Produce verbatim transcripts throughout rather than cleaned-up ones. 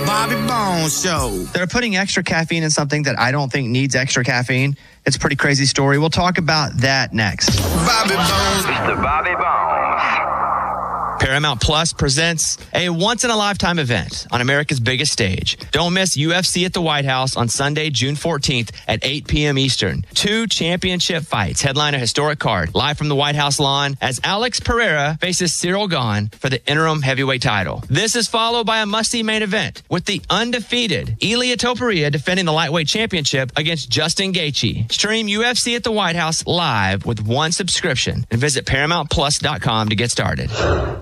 Bobby Bones Show. They're putting extra caffeine in something that I don't think needs extra caffeine. It's a pretty crazy story. We'll talk about that next. Bobby Bones. Mister Bobby Bones. Paramount Plus presents a once-in-a-lifetime event on America's biggest stage. Don't miss U F C at the White House on Sunday, June fourteenth at eight p.m. Eastern. Two championship fights headline a historic card live from the White House lawn as Alex Pereira faces Cyril Gahn for the interim heavyweight title. This is followed by a must-see main event with the undefeated Ilia Topuria defending the lightweight championship against Justin Gaethje. Stream U F C at the White House live with one subscription and visit paramount plus dot com to get started.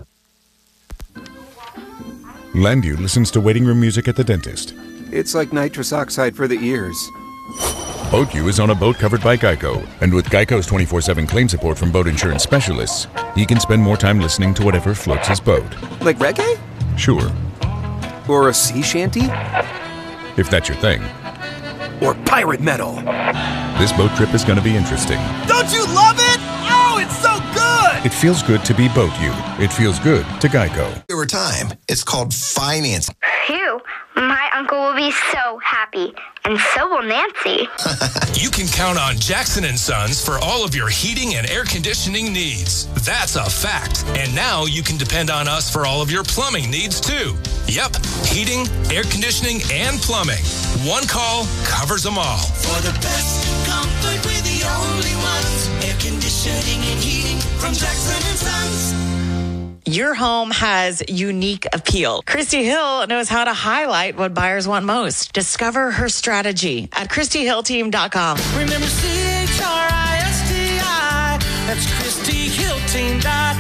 Landu listens to waiting room music at the dentist. It's like nitrous oxide for the ears. BoatU is on a boat covered by Geico, and with Geico's twenty-four seven claim support from boat insurance specialists, he can spend more time listening to whatever floats his boat. Like reggae? Sure. Or a sea shanty? If that's your thing. Or pirate metal? This boat trip is going to be interesting. Don't you love it? Oh, it's so good! It feels good to be BoatU. It feels good to Geico. Over time, it's called finance. Phew, my uncle will be so happy, and so will Nancy. You can count on Jackson and Sons for all of your heating and air conditioning needs. That's a fact. And now you can depend on us for all of your plumbing needs too. Yep, heating, air conditioning, and plumbing. One call covers them all. For the best comfort, we're the only ones. Air conditioning and heating from Jackson and Sons. Your home has unique appeal. Christy Hill knows how to highlight what buyers want most. Discover her strategy at christy hill team dot com. Remember C H R I S T I. That's christy hill team dot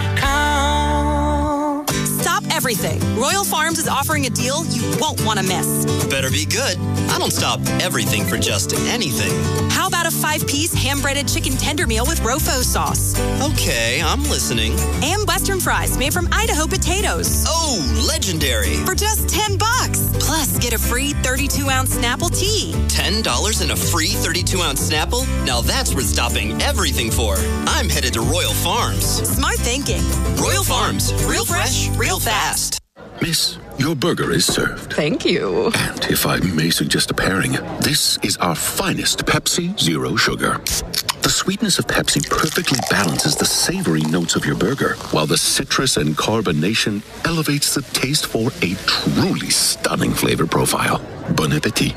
com. Stop everything. Royal Farms is offering a deal you won't want to miss. Better be good. I don't stop everything for just anything. How about a five-piece ham-breaded chicken tender meal with Rofo sauce? Okay, I'm listening. And Western fries made from Idaho potatoes. Oh, legendary. For just ten bucks. Plus, get a free thirty-two ounce Snapple tea. ten dollars and a free thirty-two ounce Snapple? Now that's worth stopping everything for. I'm headed to Royal Farms. Smart thinking. Royal Farms. Real fresh, real fast. Miss, your burger is served. Thank you. And if I may suggest a pairing, this is our finest Pepsi Zero Sugar. The sweetness of Pepsi perfectly balances the savory notes of your burger, while the citrus and carbonation elevates the taste for a truly stunning flavor profile. Bon appetit.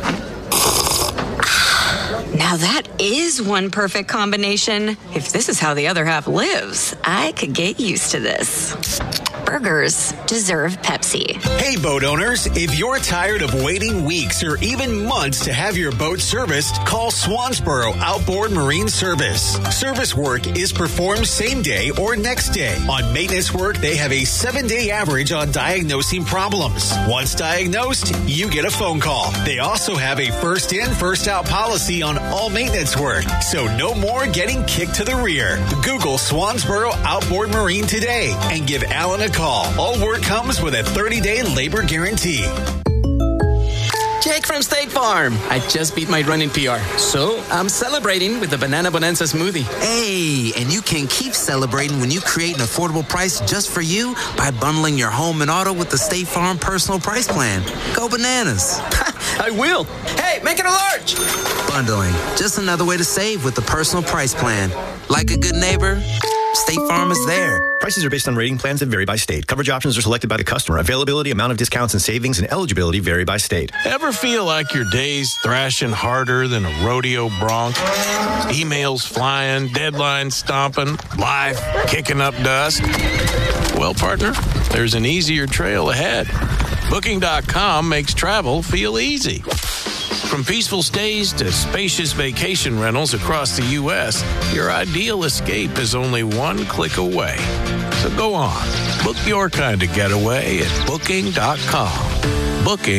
Now that is one perfect combination. If this is how the other half lives, I could get used to this. Burgers deserve Pepsi. Hey, boat owners, if you're tired of waiting weeks or even months to have your boat serviced, call Swansboro Outboard Marine Service. Service work is performed same day or next day. On maintenance work, they have a seven-day average on diagnosing problems. Once diagnosed, you get a phone call. They also have a first in, first out policy on all maintenance work, so no more getting kicked to the rear. Google Swansboro Outboard Marine today and give Alan a call. All work comes with a thirty-day labor guarantee. Jake from State Farm. I just beat my run in P R, so I'm celebrating with the Banana Bonanza smoothie. Hey, and you can keep celebrating when you create an affordable price just for you by bundling your home and auto with the State Farm Personal Price Plan. Go bananas. I will. Hey, make it a large. Bundling, just another way to save with the Personal Price Plan. Like a good neighbor, State Farm is there. Prices are based on rating plans that vary by state. Coverage options are selected by the customer. Availability, amount of discounts and savings, and eligibility vary by state. Ever feel like your day's thrashing harder than a rodeo bronc? Emails flying, deadlines stomping, life kicking up dust? Well, partner, there's an easier trail ahead. Booking dot com makes travel feel easy. From peaceful stays to spacious vacation rentals across the U S, your ideal escape is only one click away. So go on, book your kind of getaway at Booking dot com. Booking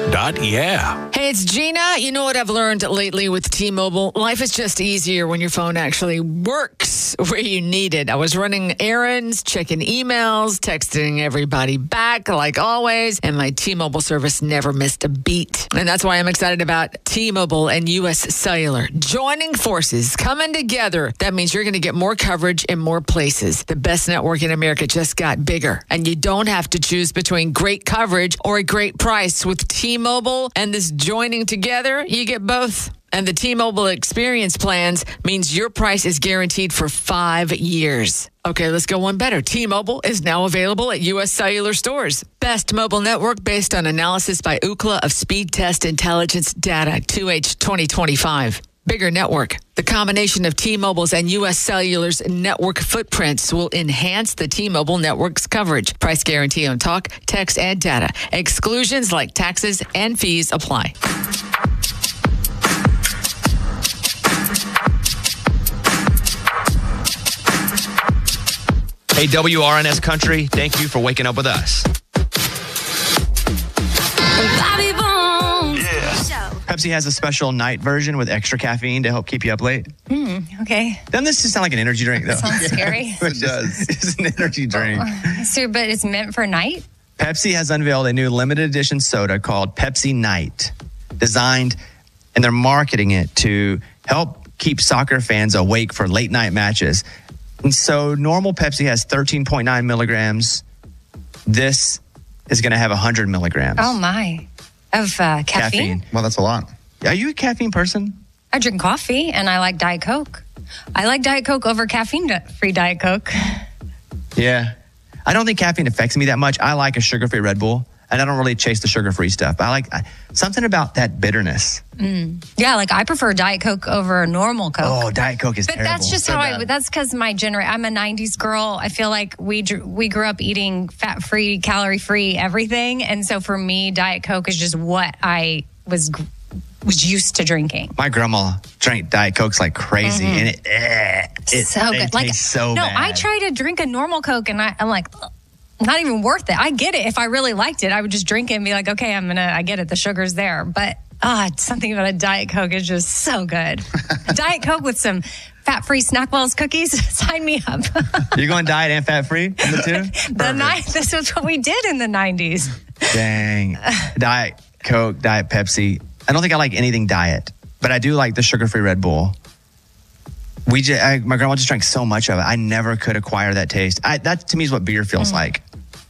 dot yeah. Hey, it's Gina. You know what I've learned lately with T-Mobile? Life is just easier when your phone actually works where you need it. I was running errands, checking emails, texting everybody back like always, and my T-Mobile service never missed a beat. And that's why I'm excited about T-Mobile and U S Cellular joining forces, coming together. That means you're going to get more coverage in more places. The best network in America just got bigger, and you don't have to choose between great coverage or a great price. With T-Mobile and this joining together, you get both. And the T-Mobile Experience plans means your price is guaranteed for five years. Okay, let's go one better. T-Mobile is now available at U S Cellular stores. Best mobile network based on analysis by Ookla of Speed Test Intelligence data, two H twenty twenty-five. Bigger network. The combination of T-Mobile's and U S Cellular's network footprints will enhance the T-Mobile network's coverage. Price guarantee on talk, text, and data. Exclusions like taxes and fees apply. Hey, W R N S Country, thank you for waking up with us. Bobby Bones. Pepsi has a special night version with extra caffeine to help keep you up late. Hmm, okay. Doesn't this just sound like an energy drink, though? Sounds scary. It does. It's an energy drink. So, but it's meant for night? Pepsi has unveiled a new limited edition soda called Pepsi Night, designed, and they're marketing it to help keep soccer fans awake for late night matches. And so normal Pepsi has thirteen point nine milligrams. This is going to have one hundred milligrams. Oh, my. Of uh, caffeine? Well, that's a lot. Are you a caffeine person? I drink coffee, and I like Diet Coke. I like Diet Coke over caffeine-free Diet Coke. Yeah. I don't think caffeine affects me that much. I like a sugar-free Red Bull, and I don't really chase the sugar-free stuff. I like I, something about that bitterness. Mm. Yeah, like I prefer Diet Coke over normal Coke. Oh, Diet Coke is but terrible. that's just So how bad. I, that's because my generation, I'm a nineties girl. I feel like we dr- we grew up eating fat-free, calorie-free everything. And so for me, Diet Coke is just what I was gr- was used to drinking. My grandma drank Diet Cokes like crazy, Mhm. and it, eh, it, so it good. Like, tastes so no, bad. I try to drink a normal Coke, and I, I'm like, "Ugh, not even worth it. I get it. If I really liked it, I would just drink it and be like, okay, I'm gonna. I get it. The sugar's there, but ah, something about a Diet Coke is just so good. A Diet Coke with some fat-free Snackwells cookies. Sign me up. You're going diet and fat-free on the two? the ni- This is what we did in the nineties. Dang. Diet Coke, Diet Pepsi. I don't think I like anything diet, but I do like the sugar-free Red Bull. We just, I, my grandma just drank so much of it. I never could acquire that taste. I, that to me is what beer feels Mm. like.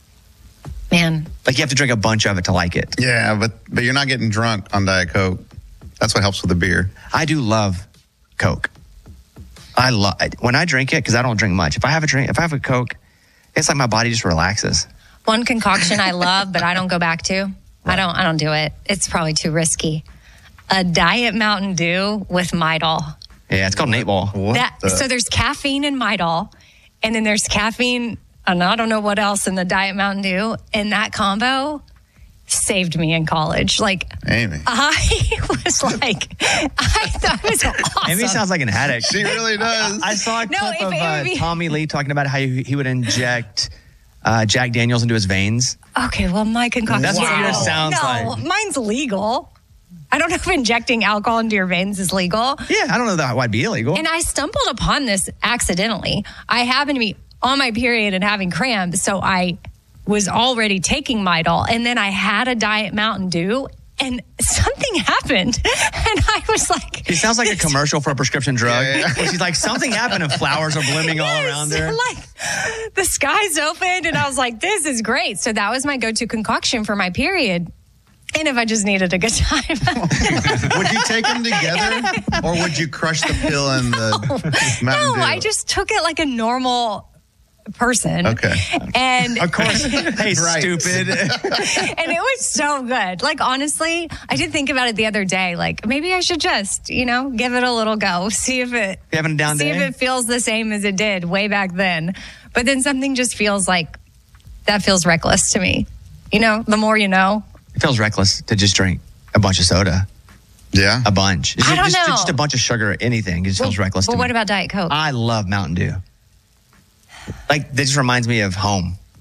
Man. Like you have to drink a bunch of it to like it. Yeah, but but you're not getting drunk on Diet Coke. That's what helps with the beer. I do love Coke. I love when I drink it because I don't drink much. If I have a drink, if I have a Coke, it's like my body just relaxes. One concoction I love, but I don't go back to. I don't. I don't do it. It's probably too risky. A Diet Mountain Dew with Midol. Yeah, it's called an eight ball. That, so there's caffeine in Midol, and then there's caffeine, and I don't know what else in the Diet Mountain Dew. And that combo saved me in college. Like, Amy. I was like, I thought it was awesome. Amy sounds like an addict. She really does. I saw a No, clip if of it uh, would be- Tommy Lee talking about how he, he would inject uh, Jack Daniels into his veins. Okay, well, my concoction. That's what yours sounds no, like. mine's legal. I don't know if injecting alcohol into your veins is legal. Yeah, I don't know that why'd be illegal. And I stumbled upon this accidentally. I happened to be on my period and having cramps, so I was already taking Midol, and then I had a Diet Mountain Dew, and something happened, and I was like, He sounds like a commercial for a prescription drug. Where she's like, something happened and flowers are blooming all around her. like the skies opened, and I was like, this is great. So that was my go-to concoction for my period. And if I just needed a good time. Would you take them together, or would you crush the pill and the Mountain No, Dew? I just took it like a normal person. Okay. And Of course. Hey, stupid. and it was so good. Like, honestly, I did think about it the other day. Like, maybe I should just, you know, give it a little go. See if it, You having a down see day? if it feels the same as it did way back then. But then something just feels like, that feels reckless to me. You know, the more you know. It feels reckless to just drink a bunch of soda. Yeah. A bunch. It's I don't just, know. just a bunch of sugar or anything. It just feels reckless But to what me. about Diet Coke? I love Mountain Dew. Like, this just reminds me of home.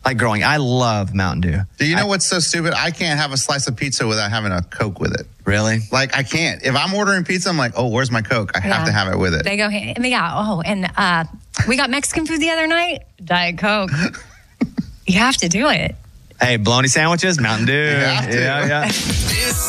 like growing. I love Mountain Dew. Do you know what's so stupid? I can't have a slice of pizza without having a Coke with it. Really? Like, I can't. If I'm ordering pizza, I'm like, oh, where's my Coke? I have Yeah. to have it with it. They go, hand- yeah. Oh, and uh, we got Mexican food the other night. Diet Coke. You have to do it. Hey, bologna sandwiches, Mountain Dew. You have to. Yeah, yeah.